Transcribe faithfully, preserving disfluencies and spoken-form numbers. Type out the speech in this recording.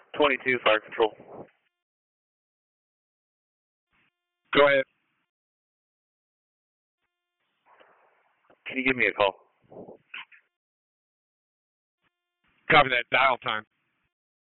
twenty-two, fire control. Go ahead. Can you give me a call? Copy that. Dial time.